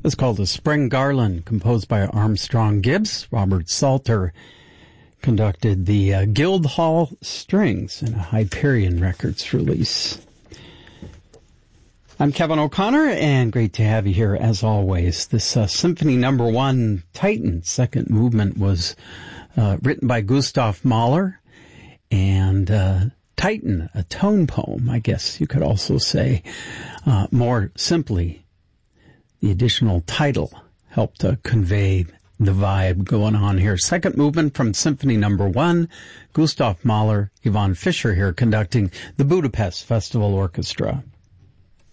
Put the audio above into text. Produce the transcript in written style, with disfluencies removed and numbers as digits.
It's called A Spring Garland, composed by Armstrong Gibbs. Robert Salter conducted the Guildhall Strings in a Hyperion Records release. I'm Kevin O'Connor, and great to have you here as always. This Symphony No. 1, Titan, second movement, was written by Gustav Mahler, and Titan, a tone poem, I guess you could also say. More simply, the additional title helped to convey the vibe going on here. Second movement from Symphony No. 1, Gustav Mahler, Yvonne Fischer here conducting the Budapest Festival Orchestra.